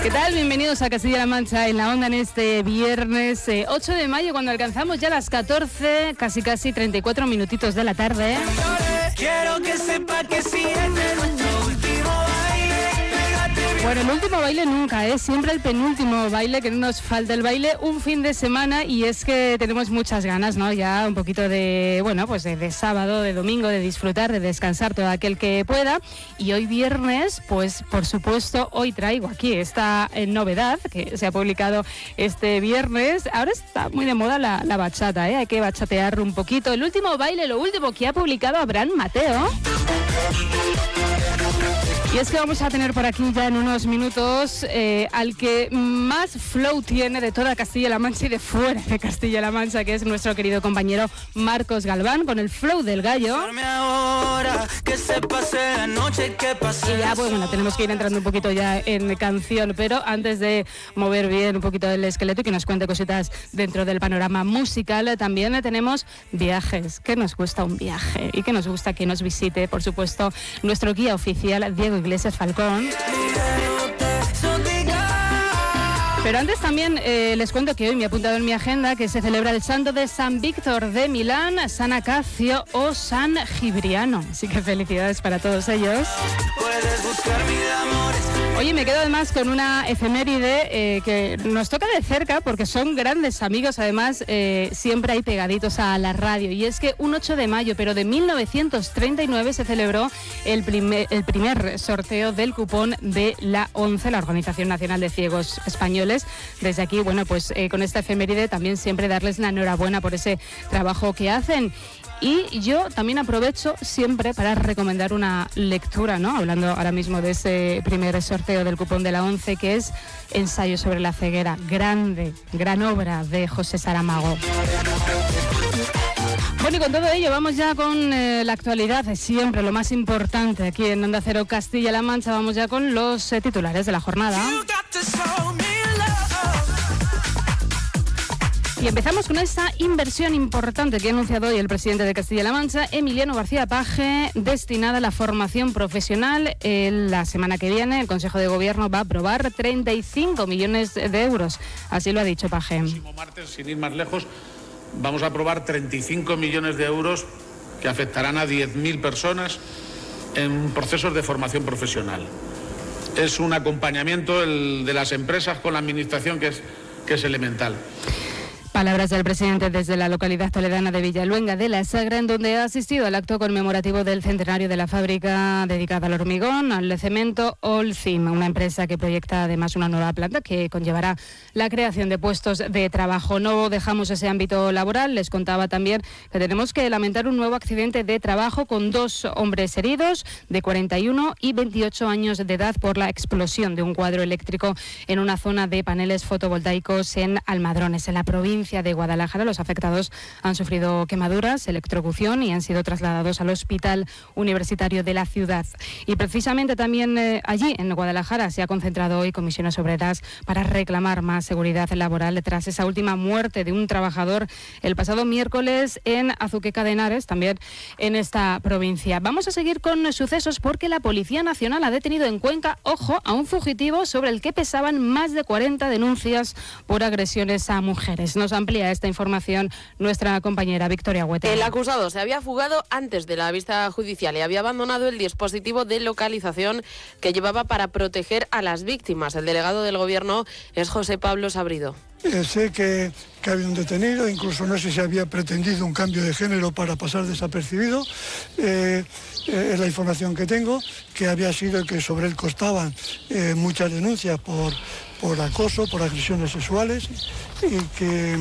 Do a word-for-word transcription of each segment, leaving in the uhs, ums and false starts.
¿Qué tal? Bienvenidos a Castilla-La Mancha en la onda en este viernes eh, ocho de mayo, cuando alcanzamos ya las catorce, casi casi treinta y cuatro minutitos de la tarde. Quiero que sepa que si es de nuestro último baile. Bueno, el último baile nunca, es ¿eh? Siempre el penúltimo baile, que no nos falta el baile un fin de semana, y es que tenemos muchas ganas, ¿no? Ya un poquito de, bueno, pues de, de sábado, de domingo, de disfrutar, de descansar todo aquel que pueda. Y hoy viernes, pues por supuesto, hoy traigo aquí esta eh, novedad que se ha publicado este viernes. Ahora está muy de moda la, la bachata, ¿eh? Hay que bachatear un poquito. El último baile, lo último que ha publicado Abraham Mateo. Y es que vamos a tener por aquí ya en unos minutos eh, al que más flow tiene de toda Castilla-La Mancha y de fuera de Castilla-La Mancha, que es nuestro querido compañero Marcos Galván, con el flow del gallo. Ahora, que se pase la noche, que pase. Y ya, pues bueno, tenemos que ir entrando un poquito ya en canción, pero antes de mover bien un poquito el esqueleto y que nos cuente cositas dentro del panorama musical, también tenemos viajes. Que nos gusta un viaje y que nos gusta que nos visite, por supuesto, nuestro guía oficial, Diego Iglesias Falcón. Pero antes también eh, les cuento que hoy me he apuntado en mi agenda que se celebra el santo de San Víctor de Milán, San Acacio o San Gibriano. Así que felicidades para todos ellos. Puedes buscar mi amores. Oye, me quedo además con una efeméride eh, que nos toca de cerca porque son grandes amigos, además eh, siempre hay pegaditos a la radio. Y es que un ocho de mayo, pero de mil novecientos treinta y nueve, se celebró el primer, el primer sorteo del cupón de la ONCE, la Organización Nacional de Ciegos Españoles. Desde aquí, bueno, pues eh, con esta efeméride también siempre darles la enhorabuena por ese trabajo que hacen. Y yo también aprovecho siempre para recomendar una lectura, ¿no? Hablando ahora mismo de ese primer sorteo del cupón de la ONCE, que es Ensayo sobre la ceguera. Grande, gran obra de José Saramago. Bueno, y con todo ello vamos ya con eh, la actualidad, de siempre lo más importante aquí en Onda Cero Castilla-La Mancha. Vamos ya con los eh, titulares de la jornada. Y empezamos con esa inversión importante que ha anunciado hoy el presidente de Castilla-La Mancha, Emiliano García Paje, destinada a la formación profesional. Eh, la semana que viene el Consejo de Gobierno va a aprobar treinta y cinco millones de euros. Así lo ha dicho Paje. El próximo martes, sin ir más lejos, vamos a aprobar treinta y cinco millones de euros que afectarán a diez mil personas en procesos de formación profesional. Es un acompañamiento el de las empresas con la administración que es, que es elemental. Palabras del presidente desde la localidad toledana de Villaluenga de la Sagra, en donde ha asistido al acto conmemorativo del centenario de la fábrica dedicada al hormigón, al cemento Holcim, una empresa que proyecta además una nueva planta que conllevará la creación de puestos de trabajo. No dejamos ese ámbito laboral, les contaba también que tenemos que lamentar un nuevo accidente de trabajo con dos hombres heridos de cuarenta y uno y veintiocho años de edad por la explosión de un cuadro eléctrico en una zona de paneles fotovoltaicos en Almadrones, en la provincia de Guadalajara. Los afectados han sufrido quemaduras, electrocución y han sido trasladados al Hospital Universitario de la ciudad. Y precisamente también eh, allí, en Guadalajara, se ha concentrado hoy Comisiones Obreras para reclamar más seguridad laboral tras esa última muerte de un trabajador el pasado miércoles en Azuqueca de Henares, también en esta provincia. Vamos a seguir con sucesos porque la Policía Nacional ha detenido en Cuenca, ojo, a un fugitivo sobre el que pesaban más de cuarenta denuncias por agresiones a mujeres. Nos amplía esta información nuestra compañera Victoria Huete. El acusado se había fugado antes de la vista judicial y había abandonado el dispositivo de localización que llevaba para proteger a las víctimas. El delegado del Gobierno es José Pablo Sabrido. Eh, sé que, que había un detenido, incluso no sé si había pretendido un cambio de género para pasar desapercibido. Eh, eh, es la información que tengo, que había sido que sobre él costaban eh, muchas denuncias por, por acoso, por agresiones sexuales y que,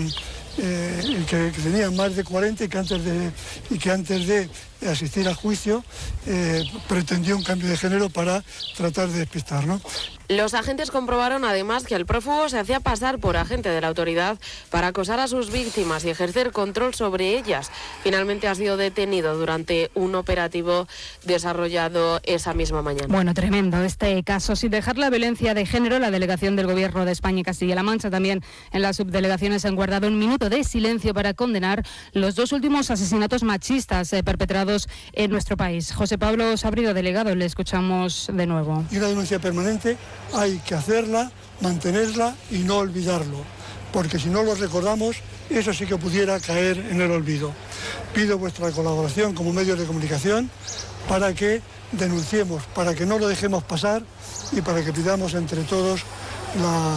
eh, y que, que tenían más de cuarenta y que antes de, y que antes de asistir a juicio eh, pretendió un cambio de género para tratar de despistar, ¿no? Los agentes comprobaron además que el prófugo se hacía pasar por agente de la autoridad para acosar a sus víctimas y ejercer control sobre ellas. Finalmente ha sido detenido durante un operativo desarrollado esa misma mañana. Bueno, tremendo este caso. Sin dejar la violencia de género, la delegación del Gobierno de España y Castilla-La Mancha, también en las subdelegaciones, han guardado un minuto de silencio para condenar los dos últimos asesinatos machistas eh, perpetrados en nuestro país. José Pablo Sabrido, delegado, le escuchamos de nuevo. Y una denuncia permanente hay que hacerla, mantenerla y no olvidarlo, porque si no lo recordamos, eso sí que pudiera caer en el olvido. Pido vuestra colaboración como medios de comunicación para que denunciemos, para que no lo dejemos pasar y para que pidamos entre todos La,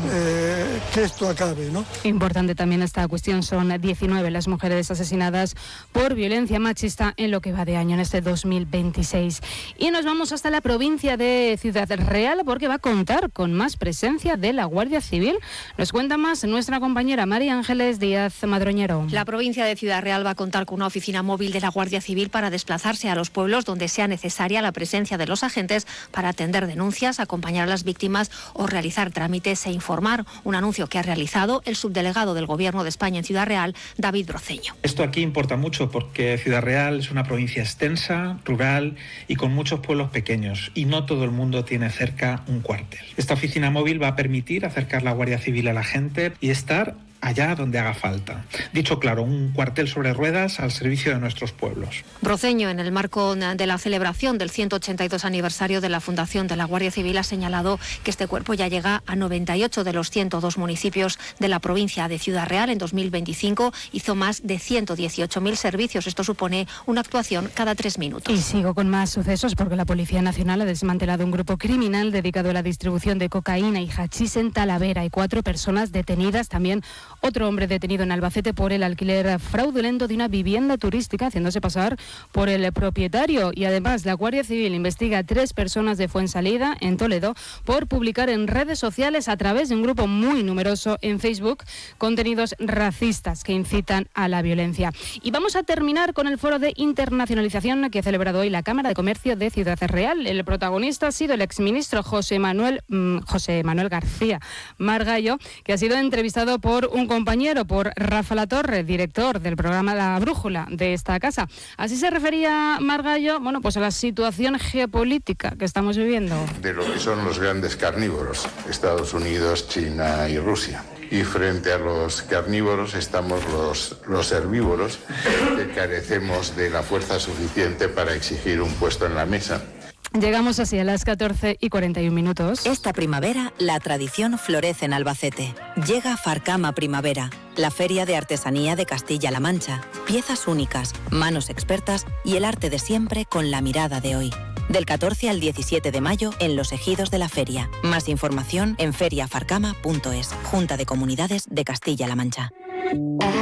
eh, que esto acabe, ¿no? Importante también esta cuestión, son diecinueve las mujeres asesinadas por violencia machista en lo que va de año, en este dos mil veintiséis. Y nos vamos hasta la provincia de Ciudad Real porque va a contar con más presencia de la Guardia Civil. Nos cuenta más nuestra compañera María Ángeles Díaz Madroñero. La provincia de Ciudad Real va a contar con una oficina móvil de la Guardia Civil para desplazarse a los pueblos donde sea necesaria la presencia de los agentes para atender denuncias, acompañar a las víctimas o realizar trámites e informar. Un anuncio que ha realizado el subdelegado del Gobierno de España en Ciudad Real, David Broceño. Esto aquí importa mucho porque Ciudad Real es una provincia extensa, rural y con muchos pueblos pequeños y no todo el mundo tiene cerca un cuartel. Esta oficina móvil va a permitir acercar la Guardia Civil a la gente y estar allá donde haga falta. Dicho claro, un cuartel sobre ruedas al servicio de nuestros pueblos. Broceño, en el marco de la celebración del ciento ochenta y dos aniversario de la fundación de la Guardia Civil, ha señalado que este cuerpo ya llega a noventa y ocho de los ciento dos municipios de la provincia de Ciudad Real. En dos mil veinticinco hizo más de ciento dieciocho mil servicios. Esto supone una actuación cada tres minutos. Y sigo con más sucesos porque la Policía Nacional ha desmantelado un grupo criminal dedicado a la distribución de cocaína y hachís en Talavera. Hay cuatro personas detenidas, también otro hombre detenido en Albacete por el alquiler fraudulento de una vivienda turística, haciéndose pasar por el propietario. Y además, la Guardia Civil investiga a tres personas de Fuensalida, en Toledo, por publicar en redes sociales a través de un grupo muy numeroso en Facebook contenidos racistas que incitan a la violencia. Y vamos a terminar con el foro de internacionalización que ha celebrado hoy la Cámara de Comercio de Ciudad Real. El protagonista ha sido el exministro José Manuel, mmm, José Manuel García Margallo, que ha sido entrevistado por un compañero, por Rafa Latorre, director del programa La Brújula de esta casa. Así se refería Margallo, bueno, pues a la situación geopolítica que estamos viviendo. De lo que son los grandes carnívoros, Estados Unidos, China y Rusia. Y frente a los carnívoros estamos los, los herbívoros, que carecemos de la fuerza suficiente para exigir un puesto en la mesa. Llegamos así a las catorce y cuarenta y un minutos. Esta primavera, la tradición florece en Albacete. Llega Farcama Primavera, la feria de artesanía de Castilla-La Mancha. Piezas únicas, manos expertas y el arte de siempre con la mirada de hoy. Del catorce al diecisiete de mayo en los ejidos de la feria. Más información en feria farcama punto es. Junta de Comunidades de Castilla-La Mancha.